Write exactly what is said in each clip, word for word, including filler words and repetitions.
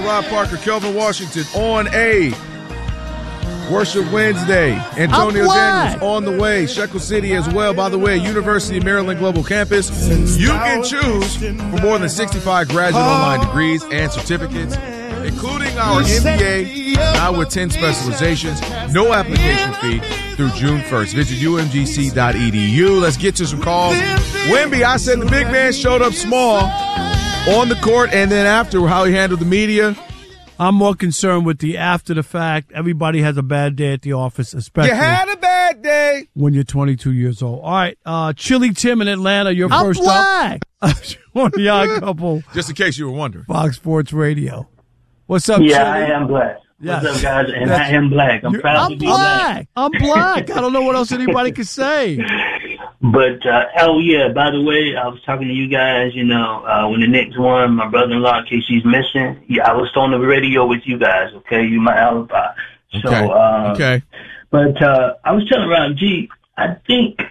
Rob Parker, Kelvin Washington on a Worship Wednesday. Antonio Daniels on the way. Shekel City as well. By the way, University of Maryland Global Campus. You can choose for more than sixty-five graduate online degrees and certificates, including our M B A, now with ten specializations. No application fee through June first. Visit U M G C dot E D U. Let's get to some calls. Wemby, I said the big man showed up small on the court, and then after, how he handled the media. I'm more concerned with the after the fact. Everybody has a bad day at the office, especially you had a bad day when you're twenty-two years old. All right, uh, Chili Tim in Atlanta, you're I'm first black. up. On the Odd Couple. Just in case you were wondering. Fox Sports Radio. What's up, Yeah, Chili? I am black. Yes. What's up, guys? And That's- I am black. I'm You're- proud I'm to be black. I'm black. I don't know what else anybody could say. But, uh, oh, yeah, by the way, I was talking to you guys, you know, uh, when the Knicks won, my brother-in-law, in case he's missing, yeah, I was on the radio with you guys, okay? You my alibi. So, Okay. uh, okay. But uh, I was telling Rob G, I think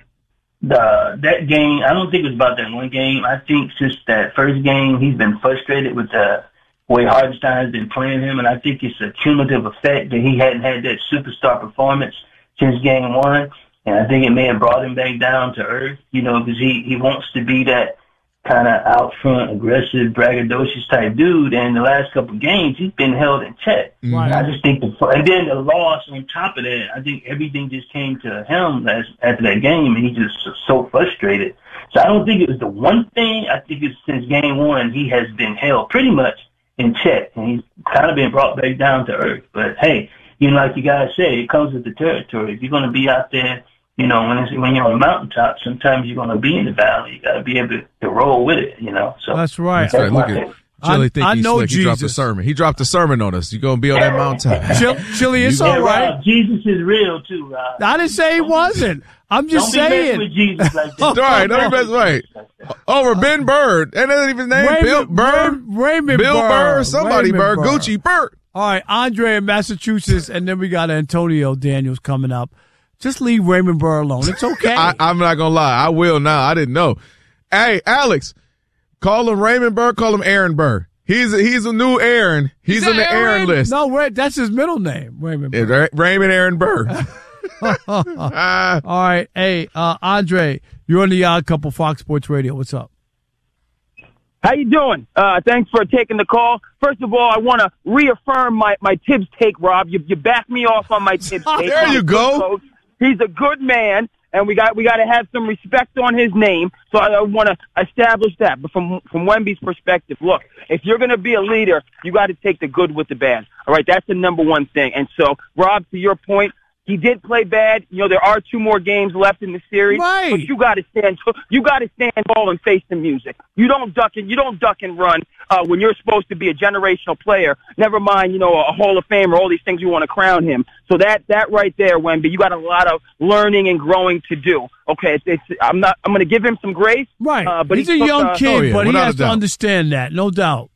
the that game, I don't think it was about that one game. I think since that first game, he's been frustrated with the way Hartenstein's been playing him, and I think it's a cumulative effect that he hadn't had that superstar performance since game one. And I think it may have brought him back down to earth, you know, because he, he wants to be that kind of out front, aggressive, braggadocious type dude. And the last couple of games, he's been held in check. Right. And I just think the and then the loss on top of that, I think everything just came to him last, after that game, and he just was so frustrated. So I don't think it was the one thing. I think it's since game one, he has been held pretty much in check, and he's kind of been brought back down to earth. But hey, you know, like you guys say, it comes with the territory. If you're going to be out there, you know, when it's, when you're on the mountaintop, sometimes you're going to be in the valley. You got to be able to, to roll with it, you know. So That's right. That's right. Look at Chili I- think I he's know slick. He dropped a Jesus. sermon. He dropped a sermon on us. You're going to be on that mountaintop. Chili, Chili it's You all Yeah, right. Rob, Jesus is real too, Rob. I didn't say he wasn't. I'm just Don't be messing saying. with Jesus like that. All right, don't be messing right. Over Ben Bird. And that's even his name. Raymond, Bill Bird. Ray- Raymond Bill Burr. Bird. Somebody Raymond Bird. Burr. Gucci Bird. All right, Andre in Massachusetts, and then we got Antonio Daniels coming up. Just leave Raymond Burr alone. It's okay. I, I'm not going to lie. I will now. I didn't know. Hey, Alex, call him Raymond Burr. Call him Aaron Burr. He's a, he's a new Aaron. He's Is on the that Aaron list. No, Ray, that's his middle name, Raymond Burr. Yeah, Ra- Raymond Aaron Burr. All right, hey, uh, Andre, you're on the Odd Couple Fox Sports Radio. What's up? How you doing? Uh, thanks for taking the call. First of all, I want to reaffirm my, my Tibbs take, Rob. You, you backed me off on my Tibbs take. There He's you a good go. coach. He's a good man, and we got we got to have some respect on his name. So I, I want to establish that. But from from Wemby's perspective, look, if you're going to be a leader, you got to take the good with the bad. All right, that's the number one thing. And so, Rob, to your point, he did play bad. You know, there are two more games left in the series. Right. But you got to stand. You got to stand tall and face the music. You don't duck and you don't duck and run uh, when you're supposed to be a generational player. Never mind, you know, a Hall of Famer. All these things you want to crown him. So that that right there, Wemby, you got a lot of learning and growing to do. Okay, it's, it's I'm not. I'm going to give him some grace. Right. Uh, but He's he a took, young uh, kid, oh, yeah, but he without has a to doubt. understand that, no doubt.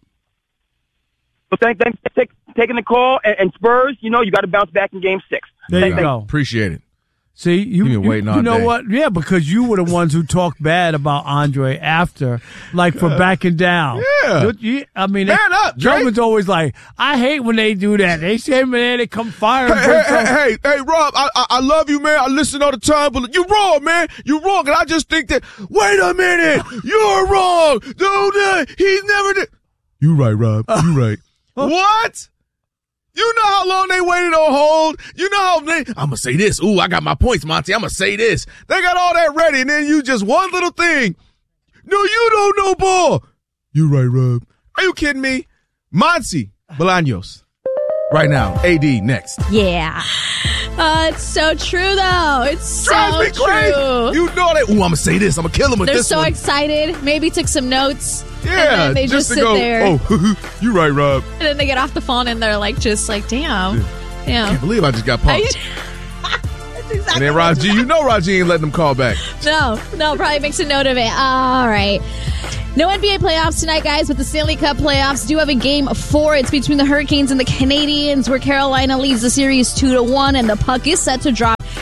So thank thanks for take, taking the call. And, and Spurs, you know, you got to bounce back in Game Six. There Thank- you go. Appreciate it. See, you, You've been you, waiting you all know day. what? Yeah, because you were the ones who talked bad about Andre after, like for backing down. Yeah. You- you- I mean, Man up, Drake. Kelvin's always like, I hate when they do that. They say, man, they come fire. and Hey, bring hey, some- hey, hey, hey, Rob, I, I I love you, man. I listen all the time, but you're wrong, man. You're wrong. And I just think that, wait a minute, you're wrong. Dude, uh, he's never did. You right, Rob. You right. What? You know how long they waited on hold? You know how they, I'm going to say this. Ooh, I got my points, Monty. I'm going to say this. They got all that ready, and then you just one little thing. No, you don't know ball. You right, Rob. Are you kidding me? Monty Bolaños. Right now. A D next. Yeah. Uh, it's so true, though. It's so Drives me true. crazy. You know that. Ooh, I'm going to say this. I'm going to kill him with They're this so one. excited. Maybe took some notes. Yeah, And then they just, to sit go, there. oh, you right, Rob. And then they get off the phone and they're like, just like, damn. I Damn. can't believe I just got I- punked. That's exactly And then what Raji, you know Raji ain't letting them call back. No, no, probably makes a note of it. All right. No N B A playoffs tonight, guys, but the Stanley Cup playoffs do have a game four. It's between the Hurricanes and the Canadiens, where Carolina leads the series two to one, and the puck is set to drop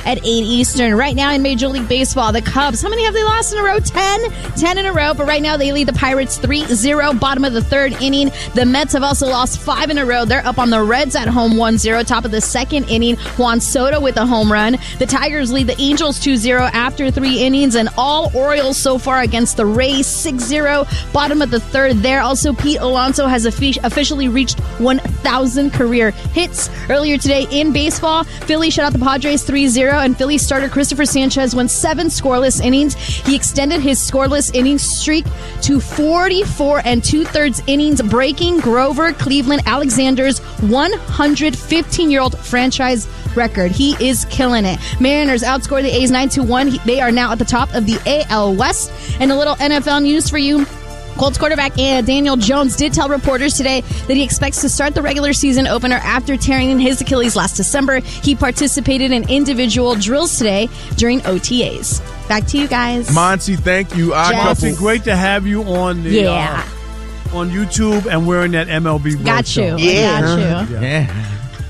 at eight Eastern. Right now in Major League Baseball, the Cubs, how many have they lost in a row? ten? ten in a row, but right now they lead the Pirates three zero, bottom of the third inning. The Mets have also lost five in a row. They're up on the Reds at home one zero, top of the second inning. Juan Soto with a home run. The Tigers lead the Angels two zero after three innings, and all Orioles so far against the Rays six zero, bottom of the third there. Also, Pete Alonso has officially reached one thousand career hits. Earlier today in baseball, Philly shut out the Padres three zero, and Philly starter Christopher Sanchez went seven scoreless innings. He extended his scoreless innings streak to forty-four and two-thirds innings, breaking Grover Cleveland Alexander's one hundred fifteen-year-old franchise record. He is killing it. Mariners outscore the A's nine to one. They are now at the top of the A L West. And a little N F L news for you. Colts quarterback Daniel Jones did tell reporters today that he expects to start the regular season opener after tearing his Achilles last December. He participated in individual drills today during O T As. Back to you guys. Monty, thank you. I Monty, great to have you on the yeah. uh, on YouTube and wearing that M L B. Got you. Yeah. Got you. Yeah. yeah.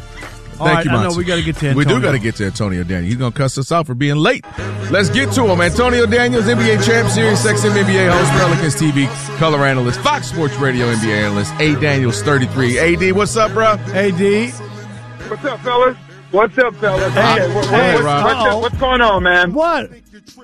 All Thank right, you, I Monty. know we got to get to Antonio. We do got to get to Antonio Daniels. He's going to cuss us out for being late. Let's get to him. Antonio Daniels, N B A champ, Sirius X M N B A host, Pelicans T V color analyst, Fox Sports Radio N B A analyst, A. Daniels thirty-three. A D, what's up, bro? A D. What's up, fellas? What's up, fellas? Hey, okay, what, hey, what, what's, what's, what's going on, man? What?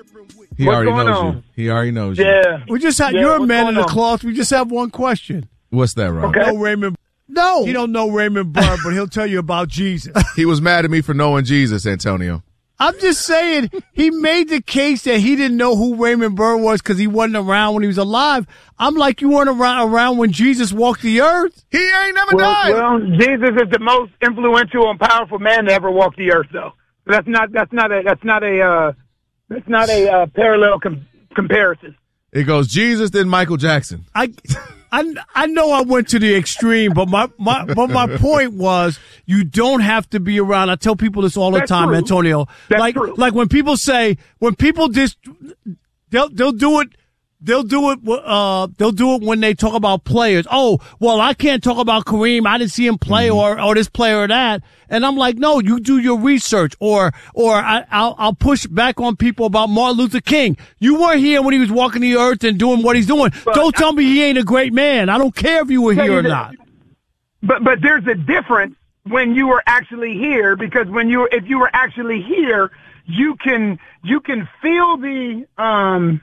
He What's already going knows on? you. He already knows Yeah. you. We just have, Yeah, you're a what's man in going the on? cloth. We just have one question. What's that, Rob? Okay. No Raymond. No. He don't know Raymond Burr, but he'll tell you about Jesus. He was mad at me for knowing Jesus, Antonio. I'm just saying, he made the case that he didn't know who Raymond Burr was because he wasn't around when he was alive. I'm like, you weren't around, around when Jesus walked the earth? He ain't never Well, died. well, Jesus is the most influential and powerful man to ever walk the earth, though. That's not. That's not a. That's not a. Uh, that's not a uh, parallel com- comparison. It goes Jesus, then Michael Jackson. I, I, I know I went to the extreme, but my, my, but my point was you don't have to be around. I tell people this all the That's time, true. Antonio. That's like, true. like when people say, when people just, they'll, they'll do it. They'll do it. Uh, they'll do it when they talk about players. Oh, well, I can't talk about Kareem. I didn't see him play, Mm-hmm. or or this player or that. And I'm like, no, you do your research. Or or I, I'll I'll push back on people about Martin Luther King. You weren't here when he was walking the earth and doing what he's doing. But don't tell me he ain't a great man. I don't care if you were Tell here you or that- not. But but there's a difference when you were actually here, because when you if you were actually here, you can you can feel the um.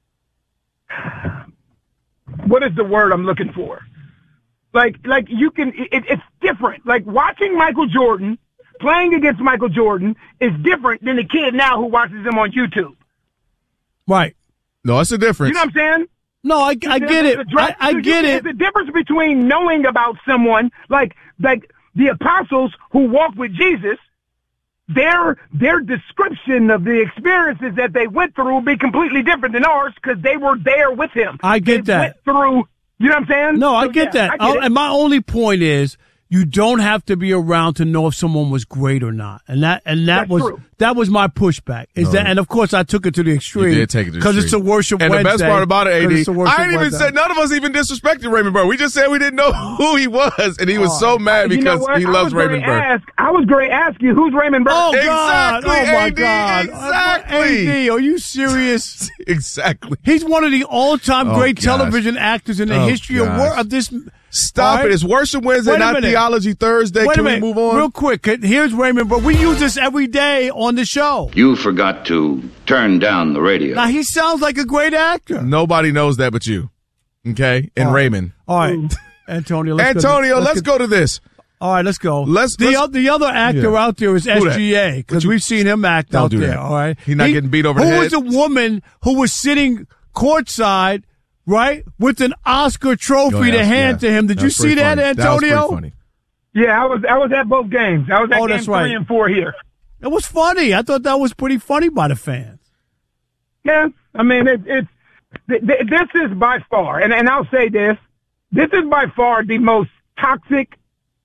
What is the word I'm looking for? Like, like you can, it, it's different. Like watching Michael Jordan, playing against Michael Jordan is different than the kid now who watches him on YouTube. Right. No, it's a difference. You know what I'm saying? No, I, I get There's it. a dra- I, I get it. There's a difference between knowing about someone, like, like the apostles who walked with Jesus. Their their description of the experiences that they went through will be completely different than ours because they were there with him. I get they that. Went through, you know what I'm saying? No, I So, get yeah, that. I get Oh, it. and my only point is, you don't have to be around to know if someone was great or not, and that and that That's was true. that was my pushback. Is No. that, and of course I took it to the extreme. You did take it to the because it's a extreme. worship And Wednesday. the best part about it, 'cause A D, it's a worship I ain't even Wednesday. said, none of us even disrespected Raymond Burr. We just said we didn't know who he was, and he was so mad You know because what? he I loves was Raymond gonna Burr. Ask, I was going to ask you, who's Raymond Burr? Oh God! Exactly, Oh my A D, God! exactly. A D, are you serious? Exactly. He's one of the all-time Oh, great gosh. television actors in the Oh, history of, gosh. wor- of this. Stop All right? it. It's Worship Wednesday, Wait a not minute. Theology Thursday. Wait Can a we minute, move on? real quick. Here's Raymond Burr. We use this every day on the show. You forgot to turn down the radio. Now he sounds like a great actor. Nobody knows that but you. Okay? And All right. Raymond. All right, Antonio. Let's Antonio, go, let's get- go to this. All right, let's go. Let's- the let's- o- the other actor Yeah. out there is Who that? S G A because What you- we've seen him act Don't out do there. that. All right, He not getting beat over the who head? was the woman who was sitting courtside, right, with an Oscar trophy Oh, yeah, to hand yeah. to him? Did That you was see pretty that, funny. That was pretty Antonio? funny. Yeah, I was I was at both games. I was at Oh, game that's three right. and four here. It was funny. I thought that was pretty funny by the fans. Yeah, I mean, it, it's th- th- this is by far, and, and I'll say this, this is by far the most toxic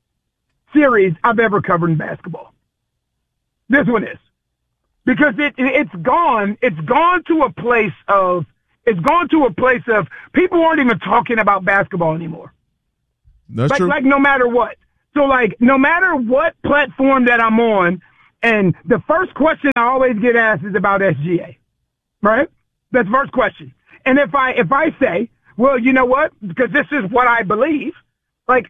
series I've ever covered in basketball. This one is. Because it, it it's gone, it's gone to a place of, it's gone to a place of, people aren't even talking about basketball anymore. That's like, true. like no matter what. So like, no matter what platform that I'm on, And the first question I always get asked is about S G A, right? That's the first question. And if I if I say, well, you know what, because this is what I believe, like,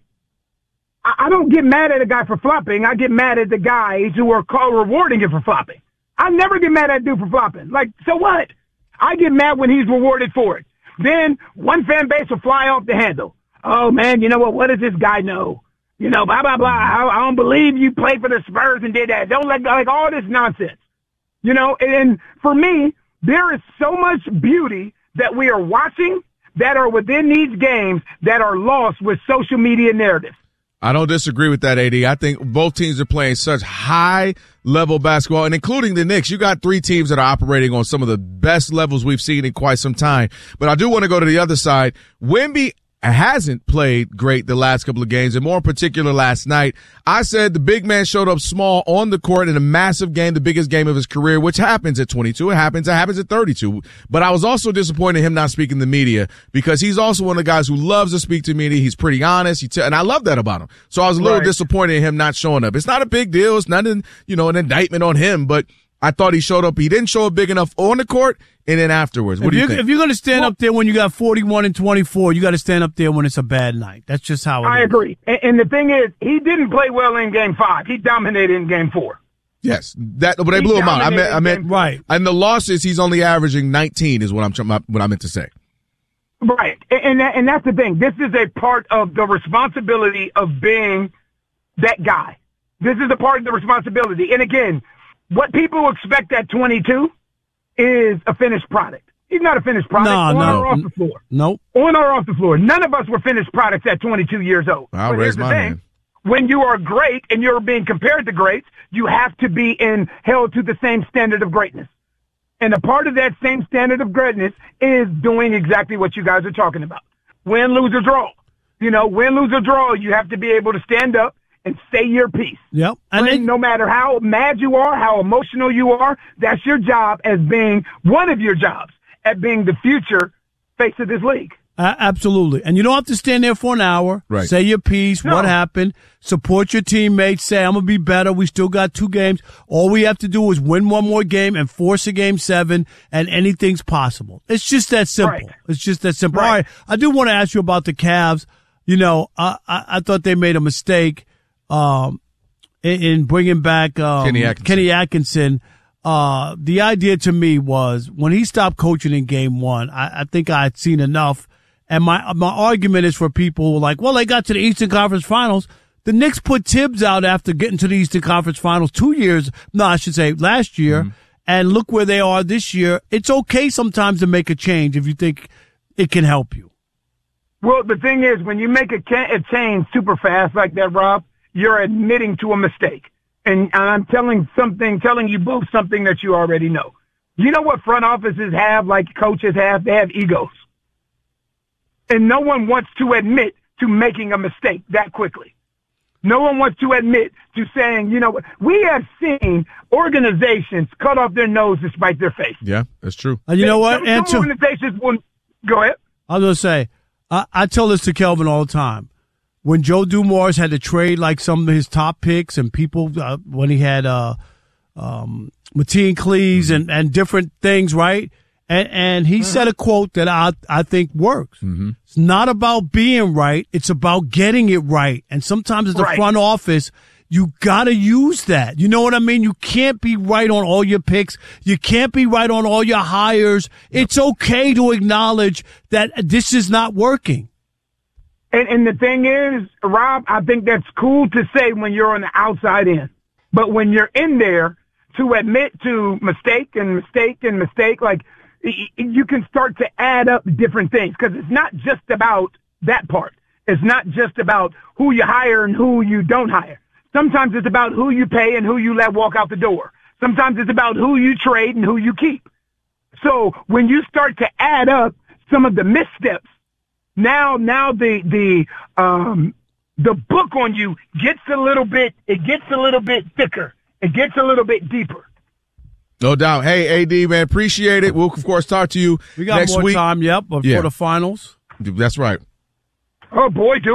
I, I don't get mad at a guy for flopping. I get mad at the guys who are called rewarding him for flopping. I never get mad at a dude for flopping. Like, so what? I get mad when he's rewarded for it. Then one fan base will fly off the handle. Oh, man, you know what? What does this guy know? You know, blah, blah, blah. I, I don't believe you played for the Spurs and did that. Don't let go, like all this nonsense. You know, and for me, there is so much beauty that we are watching that are within these games that are lost with social media narratives. I don't disagree with that, A D. I think both teams are playing such high-level basketball, and including the Knicks. You got three teams that are operating on some of the best levels we've seen in quite some time. But I do want to go to the other side. Wemby hasn't played great the last couple of games, and more in particular last night. I said the big man showed up small on the court in a massive game, the biggest game of his career, which happens at twenty-two. It happens. It happens at thirty-two. But I was also disappointed in him not speaking to the media because he's also one of the guys who loves to speak to media. He's pretty honest. He t- and I love that about him. So I was a little Right. disappointed in him not showing up. It's not a big deal. It's not an, you know, an indictment on him, but I thought he showed up. He didn't show up big enough on the court and then afterwards. What if do you you're, think? If you're going to stand well, up there when you got forty-one and twenty-four, you got to stand up there when it's a bad night. That's just how it I is. I agree. And, and the thing is, he didn't play well in game five. He dominated in game four. Yes, that, but they He blew him out. I meant, dominated I meant, game right. And the losses, he's only averaging nineteen is what I'm trying, what I meant to say. Right. And, and, that, and that's the thing. This is a part of the responsibility of being that guy. This is a part of the responsibility. And again, what people expect at twenty-two is a finished product. He's not a finished product No, on no. or off the floor. Nope. On or off the floor. None of us were finished products at twenty-two years old. I'll but raise here's the my thing. hand. When you are great and you're being compared to greats, you have to be in, held to the same standard of greatness. And a part of that same standard of greatness is doing exactly what you guys are talking about. Win, lose, or draw. You know, win, lose, or draw, you have to be able to stand up and say your piece. Yep. And Friend, they, no matter how mad you are, how emotional you are, that's your job as being one of your jobs at being the future face of this league. Uh, absolutely. And you don't have to stand there for an hour. Right. Say your piece, No. what happened, support your teammates, say, I'm going to be better. We still got two games. All we have to do is win one more game and force a game seven, and anything's possible. It's just that simple. Right. It's just that simple. Right. All right. I do want to ask you about the Cavs. You know, I, I, I thought they made a mistake um, in, in bringing back um, Kenny Atkinson. Kenny Atkinson. Uh, the idea to me was when he stopped coaching in game one, I, I think I had seen enough. And my my argument is for people who are like, well, they got to the Eastern Conference Finals. The Knicks put Tibbs out after getting to the Eastern Conference Finals two years, no, I should say last year, mm-hmm. and look where they are this year. It's okay sometimes to make a change if you think it can help you. Well, the thing is, when you make a, ca- a change super fast like that, Rob, you're admitting to a mistake. And, and I'm telling something, telling you both something that you already know. You know what front offices have, like coaches have? They have egos. And no one wants to admit to making a mistake that quickly. No one wants to admit to saying, you know what, we have seen organizations cut off their nose to spite their face. Yeah, that's true. And you know what, Some, Anto- some organizations will, go ahead. I was going to say, I, I tell this to Kelvin all the time. When Joe Dumars had to trade like some of his top picks and people, uh, when he had uh, um, Mateen Cleaves mm-hmm. and, and different things, right? And, and he mm-hmm. said a quote that I, I think works. Mm-hmm. It's not about being right. It's about getting it right. And sometimes as the right. front office, you got to use that. You know what I mean? You can't be right on all your picks. You can't be right on all your hires. Yep. It's okay to acknowledge that this is not working. And, and the thing is, Rob, I think that's cool to say when you're on the outside in. But when you're in there, to admit to mistake and mistake and mistake, like, you can start to add up different things because it's not just about that part. It's not just about who you hire and who you don't hire. Sometimes it's about who you pay and who you let walk out the door. Sometimes it's about who you trade and who you keep. So when you start to add up some of the missteps, now, now the, the, um, the book on you gets a little bit, it gets a little bit thicker. It gets a little bit deeper. No doubt. Hey, A D, man, appreciate it. We'll, of course, talk to you we got next more week. time, yep, before yeah. the finals. That's right. Oh, boy, do we.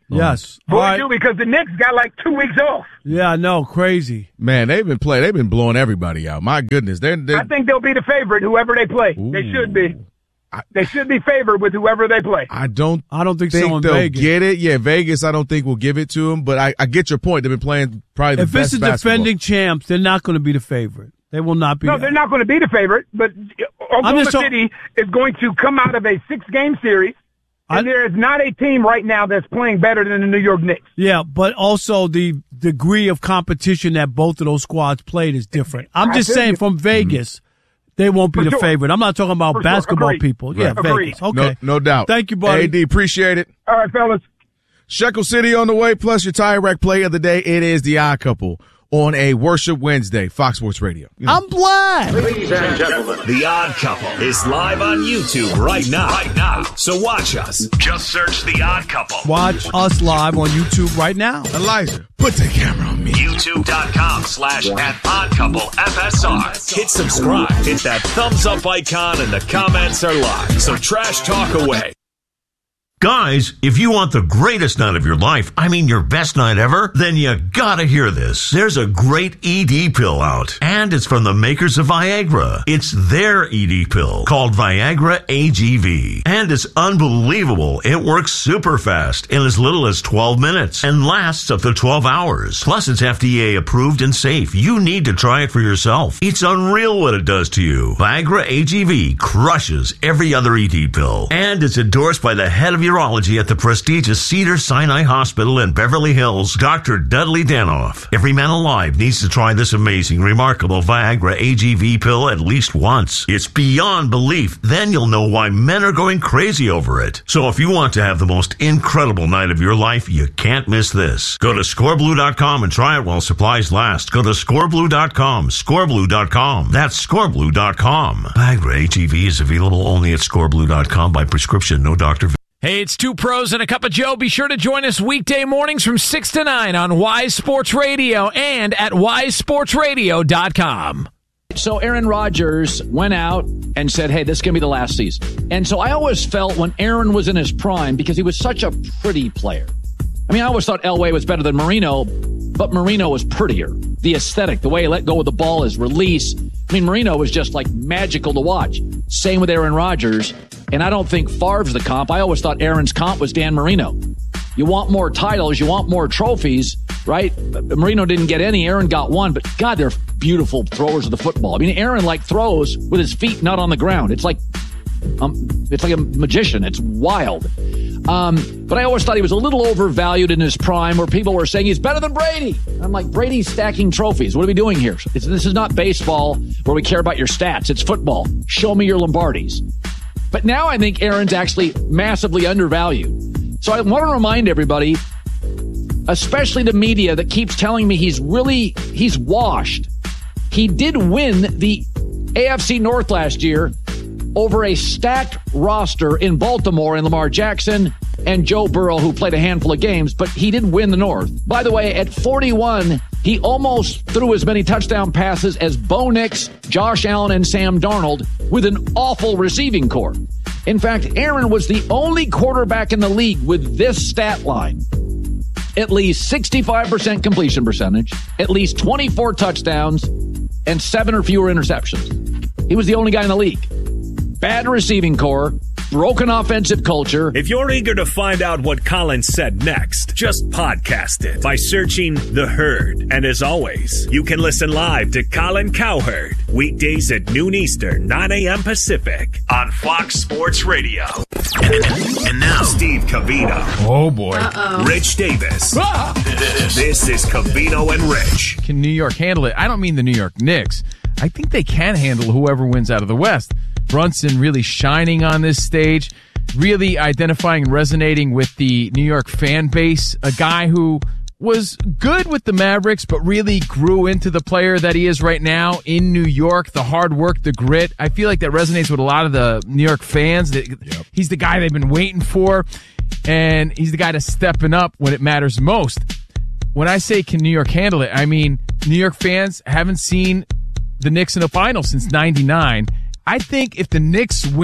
Yes. Boy, All right. do, because the Knicks got like two weeks off. Yeah, I know. Crazy. Man, they've been playing. They've been blowing everybody out. My goodness. They're, they're, I think they'll be the favorite, whoever they play. Ooh. They should be. I, they should be favored with whoever they play. I don't I don't think, think so in they'll Vegas. get it. Yeah, Vegas, I don't think will give it to them. But I, I get your point. They've been playing probably the if best it's a basketball. defending champs, they're not going to be the favorite. They will not be. No, that. they're not going to be the favorite, but Oklahoma just so- City is going to come out of a six-game series, and I- there is not a team right now that's playing better than the New York Knicks. Yeah, but also the degree of competition that both of those squads played is different. I'm just saying from Vegas, they won't be For the sure. favorite. I'm not talking about For sure. basketball Agreed. people. Yeah, Agreed. Vegas. Okay. No, no doubt. Thank you, buddy. A D, appreciate it. All right, fellas. Shekel City on the way, plus your tire rack play of the day. It is the Odd Couple on a Worship Wednesday, Fox Sports Radio. I'm black. Ladies and gentlemen, The Odd Couple is live on YouTube right now. Right now. So watch us. Just search The Odd Couple. Watch us live on YouTube right now. Elijah, put the camera on me. YouTube.com slash at Odd Couple F S R. Hit subscribe. Hit that thumbs up icon and the comments are live. So trash talk away. Guys, if you want the greatest night of your life, I mean your best night ever, then you gotta hear this. There's a great E D pill out, and it's from the makers of Viagra. It's their E D pill called Viagra A G V, and it's unbelievable. It works super fast in as little as twelve minutes and lasts up to twelve hours. Plus, it's F D A approved and safe. You need to try it for yourself. It's unreal what it does to you. Viagra A G V crushes every other E D pill, and it's endorsed by the head of urology at the prestigious Cedars-Sinai Hospital in Beverly Hills, Doctor Dudley Danoff. Every man alive needs to try this amazing, remarkable Viagra A G V pill at least once. It's beyond belief. Then you'll know why men are going crazy over it. So if you want to have the most incredible night of your life, you can't miss this. Go to score blue dot com and try it while supplies last. Go to score blue dot com, score blue dot com. That's score blue dot com. Viagra A G V is available only at score blue dot com by prescription, no doctor. Hey, it's Two Pros and a Cup of Joe. Be sure to join us weekday mornings from six to nine on Wise Sports Radio and at wise sports radio dot com. So Aaron Rodgers went out and said, hey, this is going to be the last season. And so I always felt when Aaron was in his prime, because he was such a pretty player. I mean, I always thought Elway was better than Marino, but Marino was prettier. The aesthetic, the way he let go of the ball, his release. I mean, Marino was just like magical to watch. Same with Aaron Rodgers. And I don't think Favre's the comp. I always thought Aaron's comp was Dan Marino. You want more titles, you want more trophies, right? Marino didn't get any. Aaron got one. But, God, they're beautiful throwers of the football. I mean, Aaron, like, throws with his feet not on the ground. It's like um, it's like a magician. It's wild. Um, but I always thought he was a little overvalued in his prime, where people were saying he's better than Brady. I'm like, Brady's stacking trophies. What are we doing here? It's, this is not baseball where we care about your stats. It's football. Show me your Lombardis. But now I think Aaron's actually massively undervalued. So I want to remind everybody, especially the media that keeps telling me he's really, he's washed. He did win the A F C North last year over a stacked roster in Baltimore and Lamar Jackson and Joe Burrow, who played a handful of games, but he did win the North. By the way, at forty-one, he almost threw as many touchdown passes as Bo Nix, Josh Allen, and Sam Darnold with an awful receiving corps. In fact, Aaron was the only quarterback in the league with this stat line. At least sixty-five percent completion percentage, at least twenty-four touchdowns, and seven or fewer interceptions. He was the only guy in the league. Bad receiving corps, broken offensive culture. If you're eager to find out what Colin said next, just podcast it by searching The Herd. And as always, you can listen live to Colin Cowherd weekdays at noon Eastern, nine a.m. Pacific on Fox Sports Radio. And now, Steve Covino. Oh, boy. Uh-oh. Rich Davis. Ah! This is Covino and Rich. Can New York handle it? I don't mean the New York Knicks. I think they can handle whoever wins out of the West. Brunson really shining on this stage, really identifying and resonating with the New York fan base, a guy who was good with the Mavericks, but really grew into the player that he is right now in New York, the hard work, the grit. I feel like that resonates with a lot of the New York fans. That yep. He's the guy they've been waiting for, and he's the guy that's stepping up when it matters most. When I say can New York handle it, I mean New York fans haven't seen the Knicks in a final since ninety-nine. I think if the Knicks win,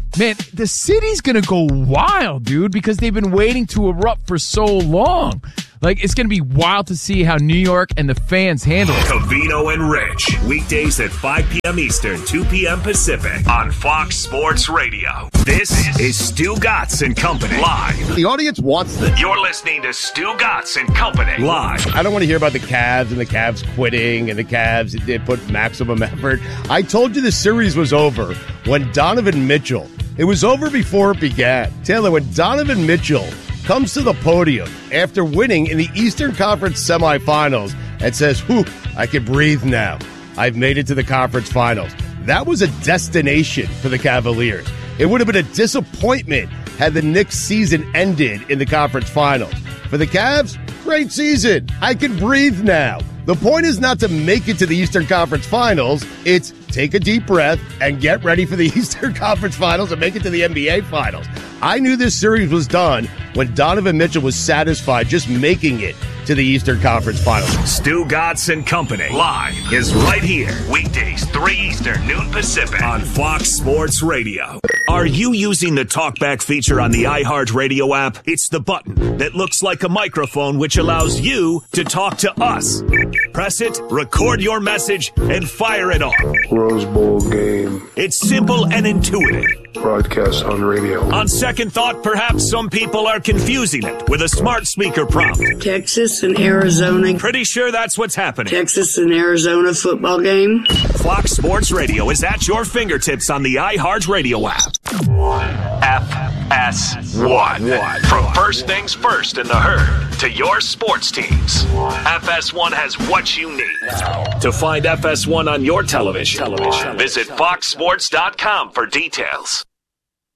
Man, the city's going to go wild, dude, because they've been waiting to erupt for so long. Like, it's going to be wild to see how New York and the fans handle it. Covino and Rich, weekdays at five p.m. Eastern, two p.m. Pacific on Fox Sports Radio. This is Stu Gatz and Company live. The audience wants this. You're listening to Stu Gatz and Company live. I don't want to hear about the Cavs and the Cavs quitting and the Cavs they put maximum effort. I told you the series was over when Donovan Mitchell. It was over before it began. Taylor, when Donovan Mitchell comes to the podium after winning in the Eastern Conference semifinals and says, whew, I can breathe now. I've made it to the conference finals. That was a destination for the Cavaliers. It would have been a disappointment had the Knicks season ended in the conference finals. For the Cavs, great season. I can breathe now. The point is not to make it to the Eastern Conference Finals. It's take a deep breath and get ready for the Eastern Conference Finals and make it to the N B A Finals. I knew this series was done when Donovan Mitchell was satisfied just making it to the Eastern Conference Finals. Stu Gatz and Company live is right here. Weekdays, three Eastern, noon Pacific on Fox Sports Radio. Are you using the TalkBack feature on the iHeartRadio app? It's the button that looks like a microphone which allows you to talk to us. Press it, record your message, and fire it off. Rose Bowl game. It's simple and intuitive. Broadcast on radio. On second thought, perhaps some people are confusing it with a smart speaker prompt. Texas and Arizona. Pretty sure that's what's happening. Texas and Arizona football game. Fox Sports Radio is at your fingertips on the iHeartRadio app. F S one. From first things first in the herd to your sports teams. F S one has what you need. To find F S one on your television, television. visit fox sports dot com for details.